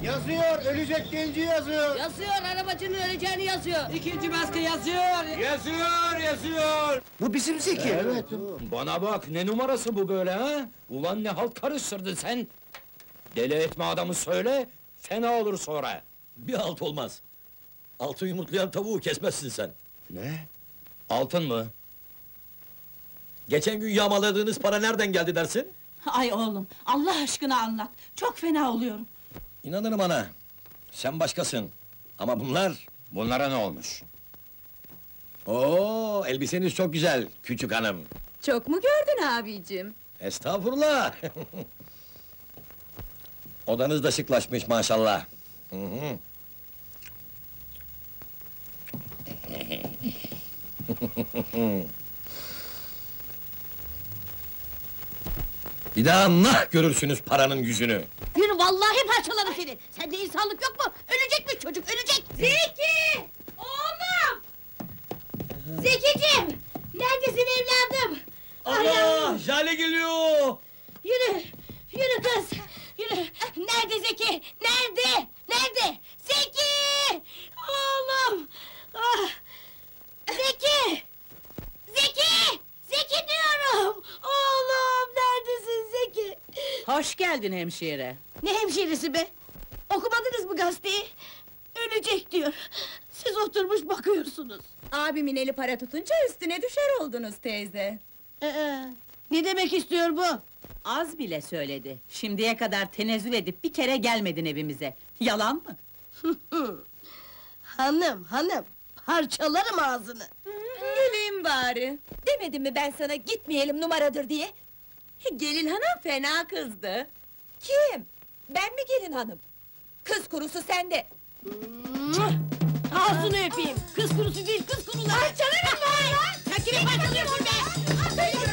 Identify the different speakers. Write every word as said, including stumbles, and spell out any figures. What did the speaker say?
Speaker 1: Yazıyor, ölecek genci yazıyor.
Speaker 2: Yazıyor, arabacının öleceğini yazıyor.
Speaker 3: İkinci baskı yazıyor.
Speaker 4: Yazıyor, yazıyor!
Speaker 1: Bu bizim Zeki. Evet.
Speaker 4: Bana bak, ne numarası bu böyle ha? Ulan ne halt karıştırdın sen? Deli etme adamı söyle, fena olur sonra.
Speaker 5: Bir alt olmaz. Altın yumurtlayan tavuğu kesmezsin sen.
Speaker 4: Ne? Altın mı?
Speaker 5: Geçen gün yağmaladığınız para nereden geldi dersin?
Speaker 3: Ay oğlum, Allah aşkına anlat. Çok fena oluyorum.
Speaker 5: İnanırım ana. Sen başkasın. Ama bunlar...
Speaker 4: Bunlara ne olmuş?
Speaker 5: Oo, elbiseniz çok güzel küçük hanım.
Speaker 6: Çok mu gördün abicim?
Speaker 5: Estağfurullah. Odanız da şıklaşmış maşallah. Hı hı. Bir daha nah görürsünüz paranın yüzünü.
Speaker 2: Yürü, vallahi parçalarım seni! Sende insanlık yok mu? Ölecek mi çocuk, ölecek! Zeki! Oğlum! Zekiciğim! Neredesin evladım?
Speaker 5: Allah! Jale geliyor!
Speaker 2: Yürü! Yürü kız! Yürü! Nerede Zeki? Nerede? Nerede? Zeki! Oğlum! Ah! Zeki! Zeki! Zeki diyorum! Oğlum, neredesin Zeki?
Speaker 3: Hoş geldin hemşire.
Speaker 2: Ne hemşiresi be? Okumadınız mı gazeteyi? Ölecek diyor. Siz oturmuş bakıyorsunuz.
Speaker 6: Abimin eli para tutunca üstüne düşer oldunuz teyze.
Speaker 2: Ee, ne demek istiyor bu?
Speaker 3: Az bile söyledi. Şimdiye kadar tenezzül edip bir kere gelmedin evimize. Yalan mı?
Speaker 2: Hanım, hanım, parçalarım ağzını.
Speaker 6: Güleyim bari. Demedim mi ben sana gitmeyelim numaradır diye? Gelin hanım fena kızdı. Kim? Ben mi gelin hanım? Kız kurusu sende.
Speaker 2: Ağzını öpeyim. Kız kurusu değil, kız kuruları. Parçalarım var lan! Sen kimi parçalıyorsun?